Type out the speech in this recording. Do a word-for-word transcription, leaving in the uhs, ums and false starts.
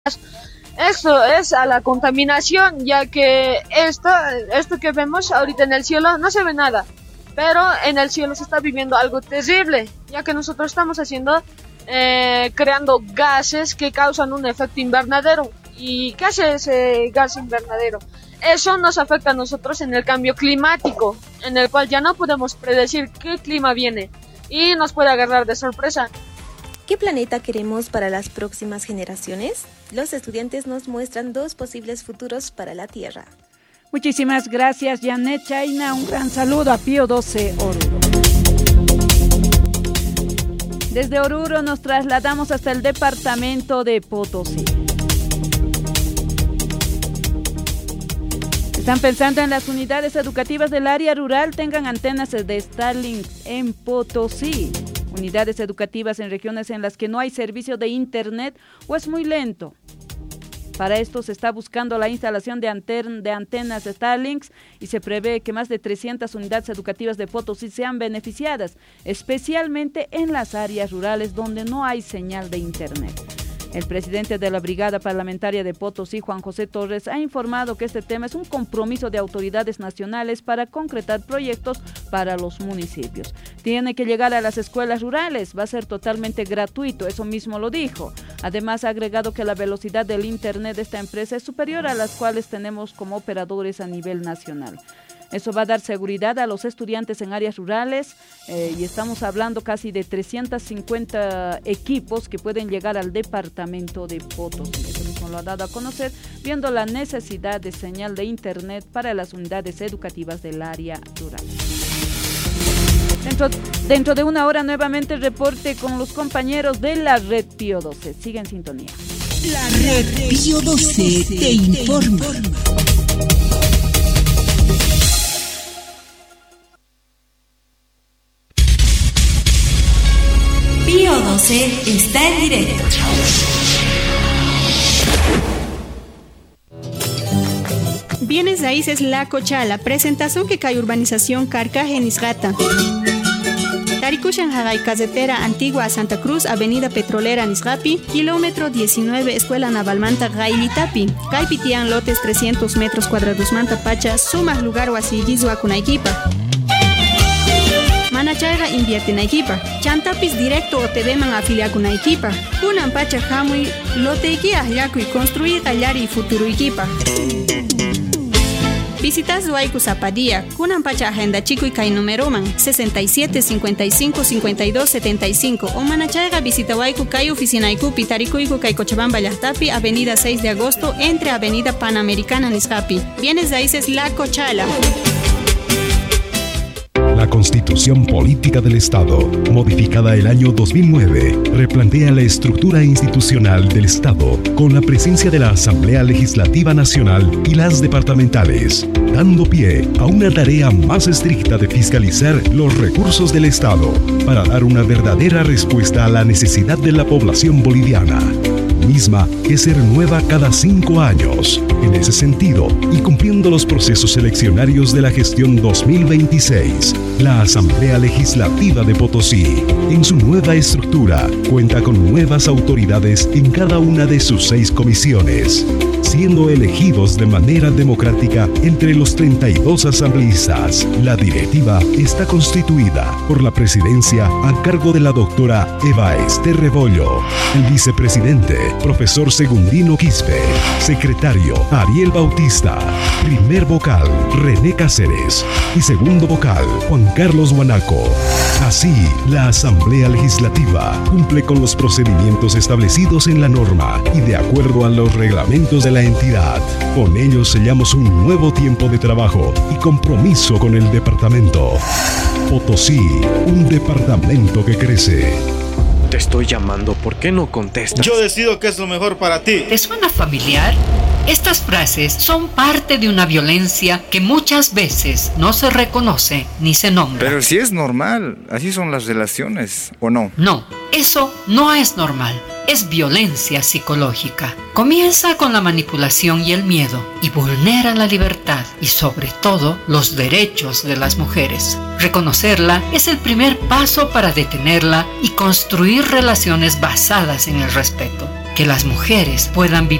Esto es a la contaminación, ya que esto, esto que vemos ahorita en el cielo no se ve nada, pero en el cielo se está viviendo algo terrible, ya que nosotros estamos haciendo, eh, creando gases que causan un efecto invernadero. ¿Y qué hace ese gas invernadero? Eso nos afecta a nosotros en el cambio climático, en el cual ya no podemos predecir qué clima viene y nos puede agarrar de sorpresa. ¿Qué planeta queremos para las próximas generaciones? Los estudiantes nos muestran dos posibles futuros para la Tierra. Muchísimas gracias, Janet Chaina. Un gran saludo a Pío doce Oruro. Desde Oruro nos trasladamos hasta el departamento de Potosí. Están pensando en las unidades educativas del área rural tengan antenas de Starlink en Potosí. Unidades educativas en regiones en las que no hay servicio de internet o es muy lento. Para esto se está buscando la instalación de, anten- de antenas Starlink y se prevé que más de trescientas unidades educativas de Potosí sean beneficiadas, especialmente en las áreas rurales donde no hay señal de internet. El presidente de la Brigada Parlamentaria de Potosí, Juan José Torres, ha informado que este tema es un compromiso de autoridades nacionales para concretar proyectos para los municipios. Tiene que llegar a las escuelas rurales, va a ser totalmente gratuito, eso mismo lo dijo. Además, ha agregado que la velocidad del internet de esta empresa es superior a las cuales tenemos como operadores a nivel nacional. Eso va a dar seguridad a los estudiantes en áreas rurales eh, y estamos hablando casi de trescientos cincuenta equipos que pueden llegar al departamento de Potosí. Eso mismo lo ha dado a conocer, viendo la necesidad de señal de internet para las unidades educativas del área rural. Dentro, dentro de una hora nuevamente el reporte con los compañeros de la Red Pío doce. Sigue en sintonía. La Red Pío doce te informa. Pío doce está en directo. Bienes Raíces La Cochala, presentación que cae urbanización Carcaje Nisgata. Tarikushan Haray, carretera antigua a Santa Cruz, avenida Petrolera Nisgapi, kilómetro diecinueve, Escuela Naval Manta Gailitapi. Caipitian lotes trescientos metros cuadrados Manta Pacha, sumas lugar o asillizo Kunaikipa. Manachayra invierte en equipa. Chantapis directo o te deman afiliar con equipa. Kunan pacha hamui lote guía yaku y construir allari futuro equipa. Visitas Huaycu Zapadía, Kunan pacha agenda chico y kai numeroman sesenta y siete cincuenta y cinco cincuenta y dos setenta y cinco o Manachayra visita Huaycu kai oficina Icupi Tarikuiku kai Cochabamba Yahtapi, avenida seis de agosto entre avenida Panamericana Nisgapi. Bienes Raíces La Cochala. La Constitución Política del Estado, modificada el año dos mil nueve, replantea la estructura institucional del Estado con la presencia de la Asamblea Legislativa Nacional y las departamentales, dando pie a una tarea más estricta de fiscalizar los recursos del Estado para dar una verdadera respuesta a la necesidad de la población boliviana, misma que se renueva cada cinco años. En ese sentido, y cumpliendo los procesos eleccionarios de la gestión dos mil veintiséis, la Asamblea Legislativa de Potosí, en su nueva estructura, cuenta con nuevas autoridades en cada una de sus seis comisiones, siendo elegidos de manera democrática entre los treinta y dos asambleístas. La directiva está constituida por la presidencia a cargo de la doctora Eva Ester Rebollo, el vicepresidente, profesor Segundino Quispe, secretario Ariel Bautista, primer vocal René Cáceres y segundo vocal Juan Carlos Guanaco. Así, la Asamblea Legislativa cumple con los procedimientos establecidos en la norma y de acuerdo a los reglamentos de la entidad. Con ello sellamos un nuevo tiempo de trabajo y compromiso con el departamento. Potosí, un departamento que crece. Te estoy llamando, ¿por qué no contestas? Yo decido que es lo mejor para ti. ¿Te suena familiar? Estas frases son parte de una violencia que muchas veces no se reconoce ni se nombra. Pero si es normal, así son las relaciones, ¿o no? No, eso no es normal. Es violencia psicológica. Comienza con la manipulación y el miedo y vulnera la libertad y sobre todo los derechos de las mujeres. Reconocerla es el primer paso para detenerla y construir relaciones basadas en el respeto. que las mujeres puedan vivir